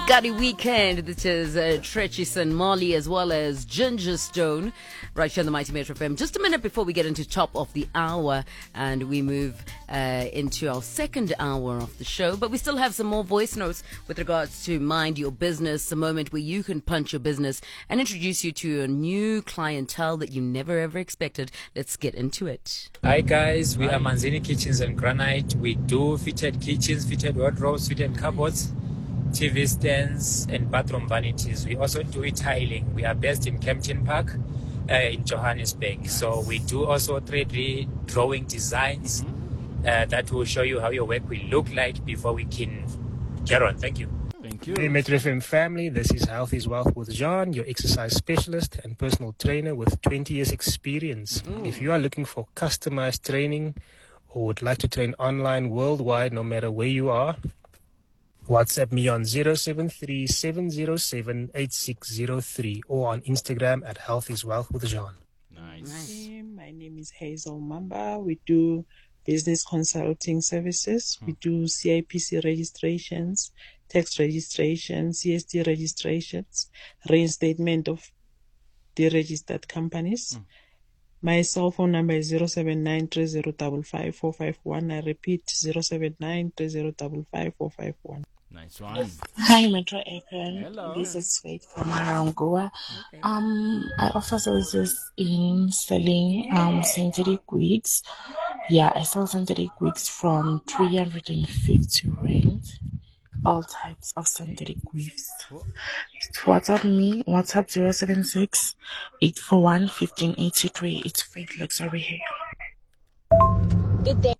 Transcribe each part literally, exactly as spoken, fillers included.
Scotty Weekend. This is uh, Tretchison Molly as well as Ginger Stone right here on the Mighty Metro F M. Just a minute before we get into top of the hour and we move uh, into our second hour of the show. But we still have some more voice notes with regards to Mind Your Business, a moment where you can punch your business and introduce you to a new clientele that you never ever expected. Let's get into it. Hi guys, we Hi. are Manzini Kitchens and Granite. We do fitted kitchens, fitted wardrobes, fitted cupboards, T V stands and bathroom vanities. We also do tiling. We are based in Kempton Park uh, in Johannesburg. Nice. So we do also three D drawing designs mm-hmm. uh, that will show you how your work will look like before we can get on. Thank you. Thank you. Hey Metro F M family, this is Health is Wealth with John, your exercise specialist and personal trainer with twenty years experience. Mm. If you are looking for customized training or would like to train online worldwide, no matter where you are, WhatsApp me on zero seven three, seven zero seven, eight six zero three or on Instagram at Health is Wealth with John. Nice. nice. My name is Hazel Mamba. We do business consulting services. Hmm. We do C I P C registrations, tax registrations, C S T registrations, reinstatement of deregistered companies. Hmm. My cell phone number is zero seven nine, three zero five five, four five one. I repeat, zero seven nine, three zero five five, four five one. Nice one. Hi, Metro F M. Hello. This is Faith from Arangoa. Okay. Um, I offer services in selling um synthetic wigs. Yeah, I sell synthetic wigs from three hundred fifty rand. All types of synthetic wigs. WhatsApp me, WhatsApp zero seven six, eight four one, one five eight three. It's Faith Luxury here. Good day.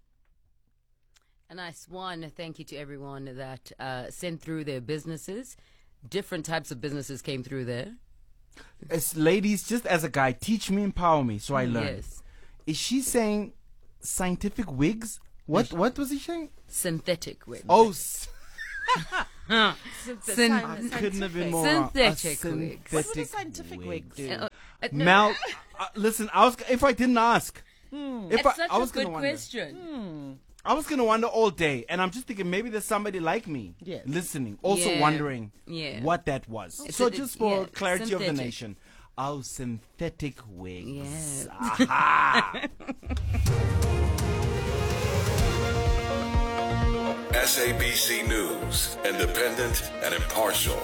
A nice one. Thank you to everyone that uh, sent through their businesses. Different types of businesses came through there. As ladies, just as a guy, teach me, empower me, so I learn. Yes. Is she saying scientific wigs? What yes. What was he saying? Synthetic wigs. Oh, s- Syn- I couldn't have been more synthetic wrong. wigs. What was a scientific wig do? Uh, uh, no. Mel, uh, listen, I was if I didn't ask. Hmm. If That's I, such I was a good gonna question. Hmm. I was going to wonder all day, and I'm just thinking maybe there's somebody like me yes. listening, also yeah. wondering yeah. what that was. It's so a, just for yeah, clarity synthetic. of the nation. Oh, synthetic wigs. Yes. Aha! S A B C News, independent and impartial.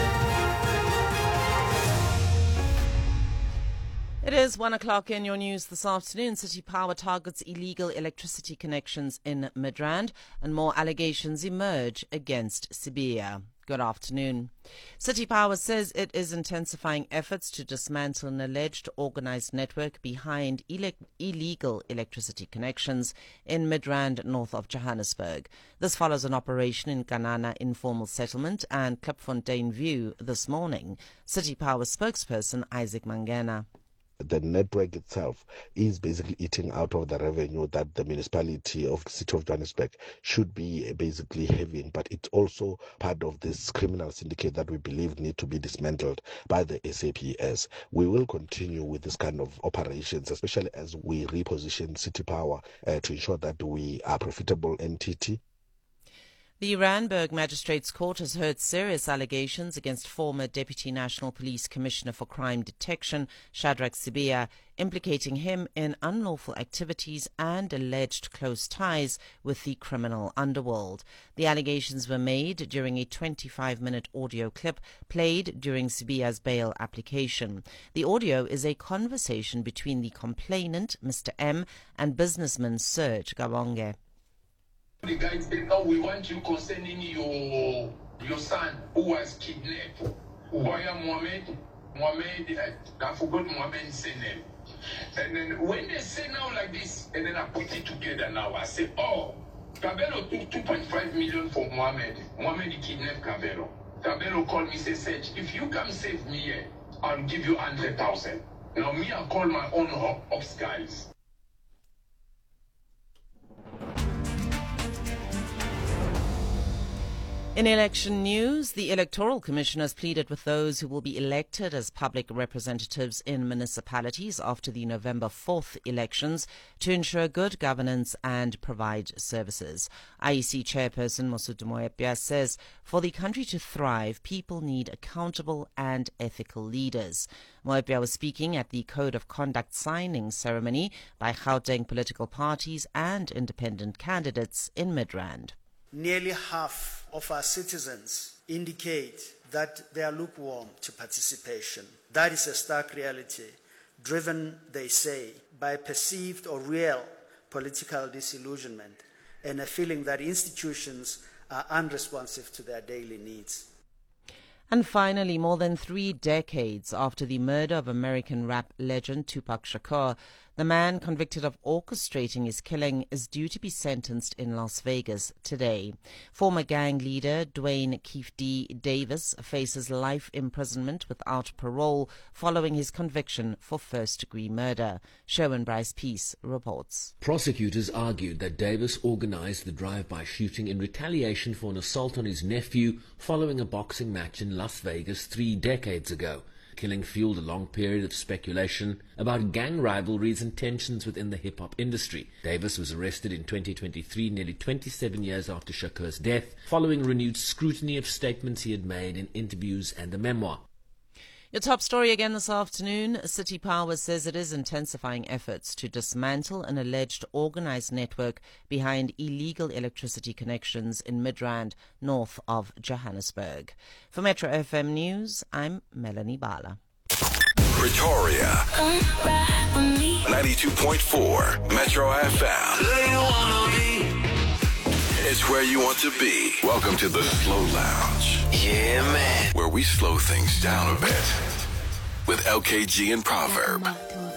It is one o'clock in your news this afternoon. City Power targets illegal electricity connections in Midrand and more allegations emerge against Sibiya. Good afternoon. City Power says it is intensifying efforts to dismantle an alleged organised network behind ele- illegal electricity connections in Midrand, north of Johannesburg. This follows an operation in Kanana Informal Settlement and Klipfontein View this morning. City Power spokesperson Isaac Mangena. The network itself is basically eating out of the revenue that the municipality of the city of Johannesburg should be basically having, but it's also part of this criminal syndicate that we believe need to be dismantled by the S A P S. We will continue with this kind of operations, especially as we reposition City Power uh, to ensure that we are a profitable entity. The Randburg Magistrates Court has heard serious allegations against former Deputy National Police Commissioner for Crime Detection, Shadrack Sibiya, implicating him in unlawful activities and alleged close ties with the criminal underworld. The allegations were made during a twenty-five minute audio clip played during Sibiya's bail application. The audio is a conversation between the complainant, Mister M, and businessman Serge Gabonge. The guy said, "No, we want you concerning your your son who was kidnapped. Boya Mohammed, Mohammed, I forgot Mohammed's name. And then when they say now like this, and then I put it together now, I say, oh, Kabelo took two point five million for Mohammed. Mohammed kidnapped Kabelo. Kabelo called me, say, Serge, if you come save me here, I'll give you one hundred thousand. Now me, I call my own ops guys. In election news, the Electoral Commission has pleaded with those who will be elected as public representatives in municipalities after the November fourth elections to ensure good governance and provide services. I E C Chairperson Mosotho Moepya says for the country to thrive, people need accountable and ethical leaders. Moepya was speaking at the Code of Conduct signing ceremony by Gauteng political parties and independent candidates in Midrand. Nearly half of our citizens indicate that they are lukewarm to participation. That is a stark reality, driven, they say, by perceived or real political disillusionment and a feeling that institutions are unresponsive to their daily needs. And finally, more than three decades after the murder of American rap legend Tupac Shakur, the man convicted of orchestrating his killing is due to be sentenced in Las Vegas today. Former gang leader Dwayne Keefe D. Davis faces life imprisonment without parole following his conviction for first-degree murder. Sherwin Bryce Peace reports. Prosecutors argued that Davis organized the drive-by shooting in retaliation for an assault on his nephew following a boxing match in Las Vegas three decades ago. Killing fueled a long period of speculation about gang rivalries and tensions within the hip-hop industry. Davis was arrested in twenty twenty-three, nearly twenty-seven years after Shakur's death, following renewed scrutiny of statements he had made in interviews and a memoir. Your top story again this afternoon. City Power says it is intensifying efforts to dismantle an alleged organised network behind illegal electricity connections in Midrand, north of Johannesburg. For Metro F M News, I'm Melanie Bala. Pretoria, ninety-two point four Metro F M. It's where you want to be. Welcome to the Slow Lounge. Yeah, man. Where we slow things down a bit with L K G and Proverb.